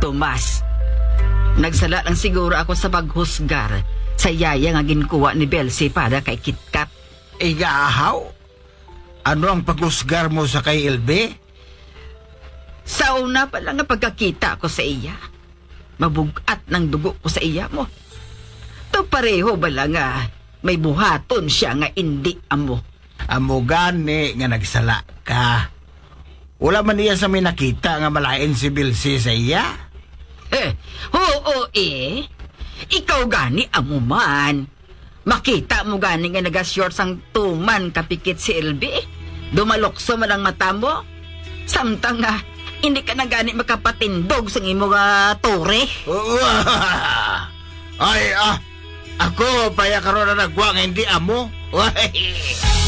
Tomas. Nagsala lang siguro ako sa paghusgar sa yaya nga ginkuha ni Belsi para kay KitKat. Igahaw? Ano ang paghusgar mo sa kay LB? Sa una pa lang nga pagkakita ko sa iya, mabugat ng dugo ko sa iya mo. To pareho ba lang nga may buhaton siya nga hindi amo. Amo gani nga nagsala ka. Wala man iya sa may nakita nga malain si Bilsi sa iya? Oo Ikaw gani amo man. Makita mo gani nga nagashort sang tuman kapikit si LB. Dumalokso man ang mata mo. Samtang nga, hindi ka na gani makapatindog sa imo nga tore. Ay, ako paya karon na nagwa nga hindi amo.